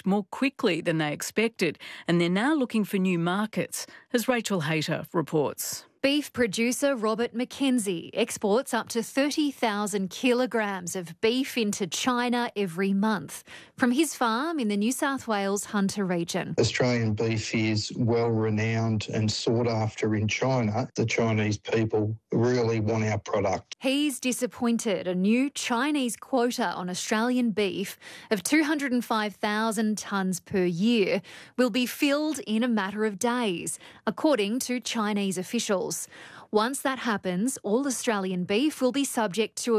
more quickly than they expected, and they're now looking for new markets, as Rachel Hayter reports. Beef producer Robert McKenzie exports up to 30,000 kilograms of beef into China every month from his farm in the New South Wales Hunter region. Australian beef is well renowned and sought after in China. The Chinese people really want our product. He's disappointed a new Chinese quota on Australian beef of 205,000 tonnes per year will be filled in a matter of days, according to Chinese officials. Once that happens, all Australian beef will be subject to a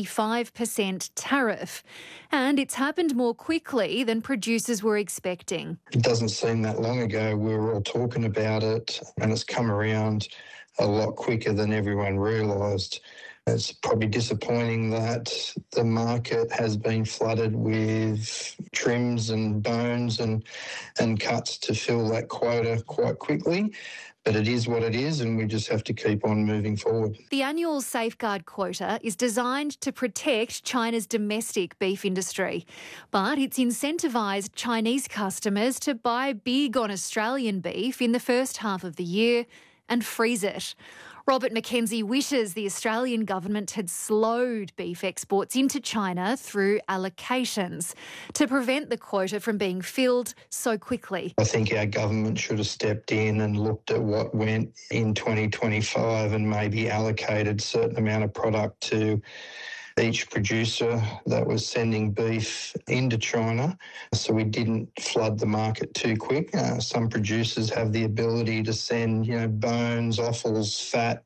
55% tariff. And it's happened more quickly than producers were expecting. It doesn't seem that long ago we were all talking about it, and it's come around a lot quicker than everyone realised. It's probably disappointing that the market has been flooded with trims and bones and cuts to fill that quota quite quickly. But it is what it is, and we just have to keep on moving forward. The annual safeguard quota is designed to protect China's domestic beef industry, but it's incentivised Chinese customers to buy big on Australian beef in the first half of the year and freeze it. Robert McKenzie wishes the Australian government had slowed beef exports into China through allocations to prevent the quota from being filled so quickly. I think our government should have stepped in and looked at what went in 2025 and maybe allocated a certain amount of product to each producer that was sending beef into China, so we didn't flood the market too quick. Some producers have the ability to send, bones, offals, fat,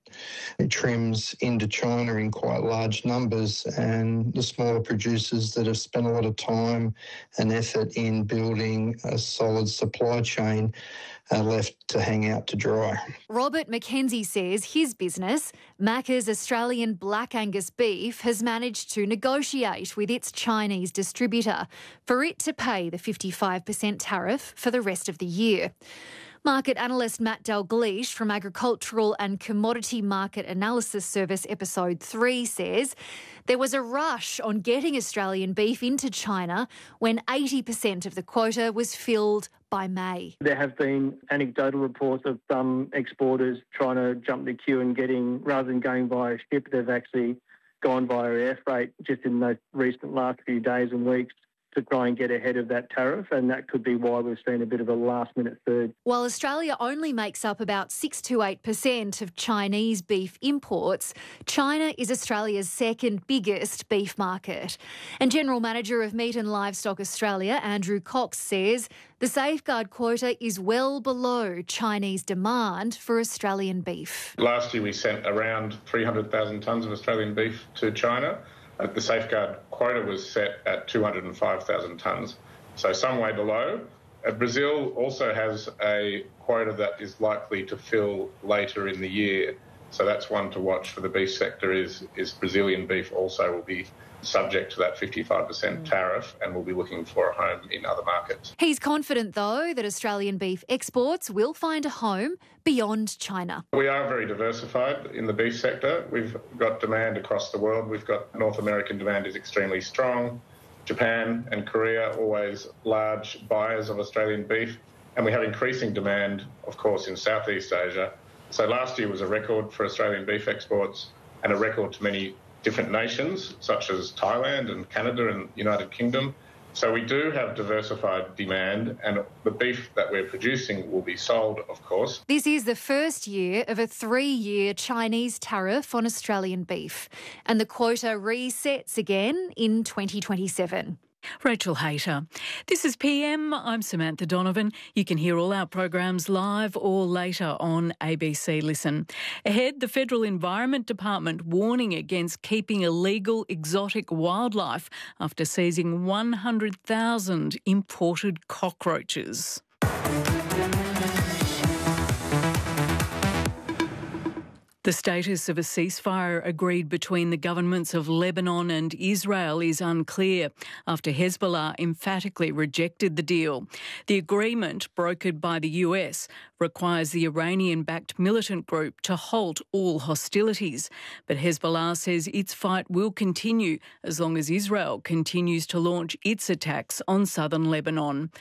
trims into China in quite large numbers, and the smaller producers that have spent a lot of time and effort in building a solid supply chain are left to hang out to dry. Robert McKenzie says his business, Macca's Australian Black Angus Beef, has managed to negotiate with its Chinese distributor for it to pay the 55% tariff for the rest of the year. Market analyst Matt Dalgleish from Agricultural and Commodity Market Analysis Service Episode 3 says there was a rush on getting Australian beef into China when 80% of the quota was filled by May. There have been anecdotal reports of some exporters trying to jump the queue and rather than going via ship, they've actually gone via air freight just in the recent last few days and weeks to try and get ahead of that tariff, and that could be why we've seen a bit of a last-minute surge. While Australia only makes up about 6 to 8% of Chinese beef imports, China is Australia's second biggest beef market. And General Manager of Meat and Livestock Australia, Andrew Cox, says the safeguard quota is well below Chinese demand for Australian beef. Last year we sent around 300,000 tonnes of Australian beef to China. The safeguard quota was set at 205,000 tonnes, so some way below. Brazil also has a quota that is likely to fill later in the year, so that's one to watch for the beef sector is Brazilian beef also will be subject to that 55% tariff and will be looking for a home in other markets. He's confident, though, that Australian beef exports will find a home beyond China. We are very diversified in the beef sector. We've got demand across the world. We've got North American demand is extremely strong. Japan and Korea, always large buyers of Australian beef. And we have increasing demand, of course, in Southeast Asia. So last year was a record for Australian beef exports and a record to many different nations, such as Thailand and Canada and United Kingdom. So we do have diversified demand, and the beef that we're producing will be sold, of course. This is the first year of a 3-year Chinese tariff on Australian beef, and the quota resets again in 2027. Rachel Hayter. This is PM. I'm Samantha Donovan. You can hear all our programs live or later on ABC Listen. Ahead, the Federal Environment Department warning against keeping illegal exotic wildlife after seizing 100,000 imported cockroaches. The status of a ceasefire agreed between the governments of Lebanon and Israel is unclear after Hezbollah emphatically rejected the deal. The agreement, brokered by the US, requires the Iranian-backed militant group to halt all hostilities. But Hezbollah says its fight will continue as long as Israel continues to launch its attacks on southern Lebanon.